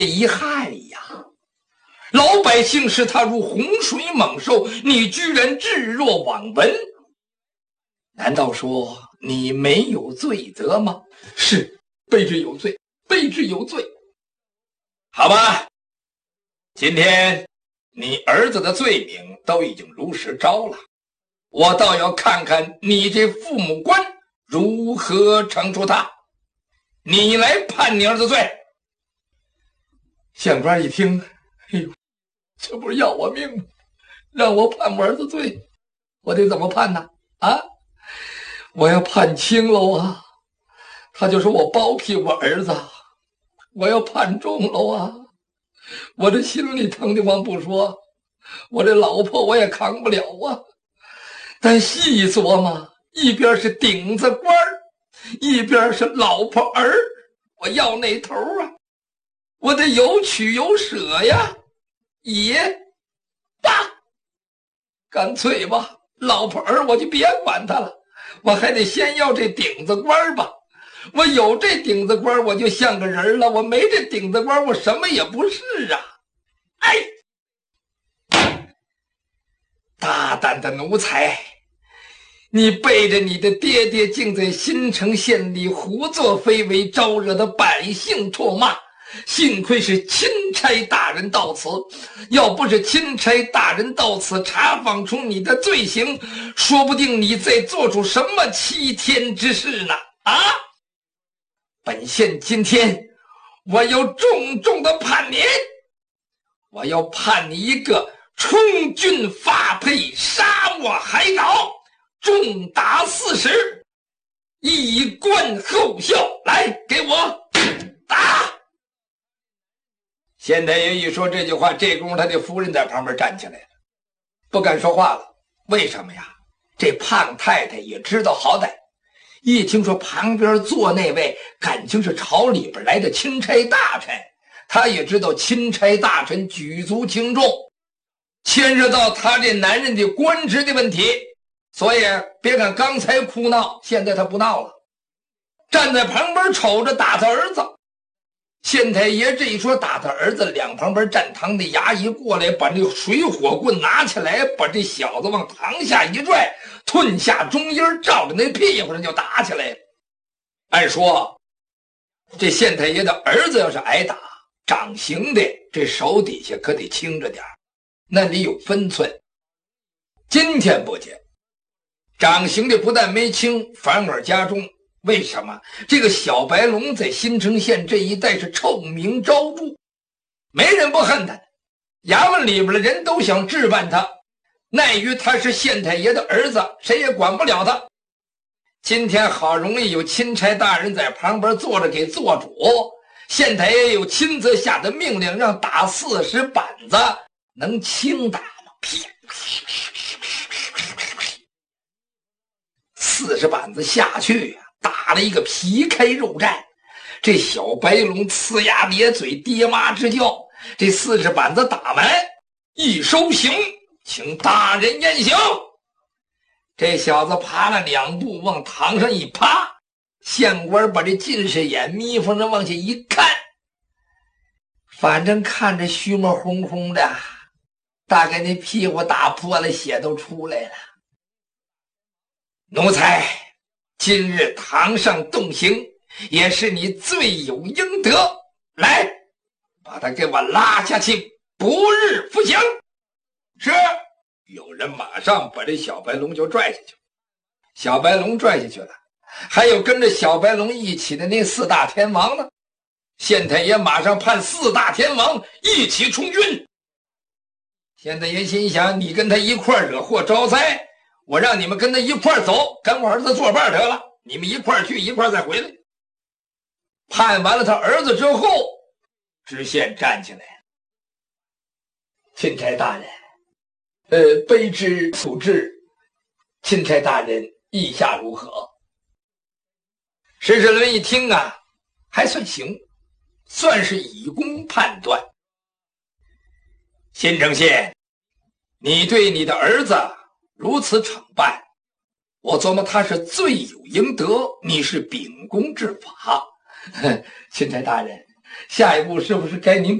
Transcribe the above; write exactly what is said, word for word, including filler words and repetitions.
遗害呀！老百姓视他如洪水猛兽，你居然置若罔闻。难道说你没有罪责吗？是，卑职有罪，卑职有罪。好吧，今天你儿子的罪名都已经如实招了，我倒要看看你这父母官如何惩处他。你来判你儿子罪。县官一听，哎呦，这不是要我命吗？让我判我儿子罪，我得怎么判呢？啊，我要判轻喽啊，他就说我包庇我儿子；我要判重喽啊，我这心里疼的慌不说，我这老婆我也扛不了啊。但细琢磨，一边是顶子官，一边是老婆儿，我要哪头啊？我得有取有舍呀，也罢，干脆吧，老婆儿我就别管他了，我还得先要这顶子官吧。我有这顶子官，我就像个人了；我没这顶子官，我什么也不是啊！哎，大胆的奴才，你背着你的爹爹，竟在新城县里胡作非为，招惹的百姓唾骂。幸亏是钦差大人到此，要不是钦差大人到此查访出你的罪行，说不定你在做出什么欺天之事呢！啊！本县今天我要重重的判你，我要判你一个充军发配，杀我海岛，重打四十，以观后效。来，给我打！县太爷一说这句话，这功夫他的夫人在旁边站起来了，不敢说话了。为什么呀？这胖太太也知道好歹，一听说旁边坐那位感情是朝里边来的钦差大臣，他也知道钦差大臣举足轻重，牵涉到他这男人的官职的问题，所以别看刚才哭闹，现在他不闹了，站在旁边瞅着打他儿子。县太爷这一说打他儿子，两旁边站堂的衙役过来，把这水火棍拿起来，把这小子往堂下一拽，吞下中音，照着那屁股上就打起来了。按说这县太爷的儿子要是挨打，掌刑的这手底下可得轻着点，那里有分寸。今天不见，掌刑的不但没轻，反而加重。为什么？这个小白龙在新城县这一带是臭名昭著，没人不恨他，衙门里边的人都想置办他，奈于他是县太爷的儿子，谁也管不了他。今天好容易有钦差大人在旁边坐着给做主，县太爷又亲自下的命令让打四十板子，能轻打吗？四十板子下去呀，打了一个皮开肉绽，这小白龙呲牙咧嘴，爹妈直叫。这四十板子打完，一收刑，请大人验刑。这小子爬了两步，往堂上一趴，县官把这近视眼眯缝着往下一看，反正看着虚模哄哄的，大概那屁股打破了，血都出来了。奴才，今日堂上动刑，也是你罪有应得。来，把他给我拉下去，不日服刑。是，有人马上把这小白龙就拽下去。小白龙拽下去了，还有跟着小白龙一起的那四大天王呢。县太爷马上判四大天王一起充军。县太爷心想，你跟他一块惹祸招灾，我让你们跟他一块走，跟我儿子作伴得了，你们一块去，一块再回来。判完了他儿子之后，知县站起来，钦差大人，呃，卑职处置，钦差大人意下如何？石世伦一听啊，还算行，算是以公判断。新城县，你对你的儿子如此惩办，我琢磨他是罪有应得，你是秉公治法。钦差大人， 下一步是不是该您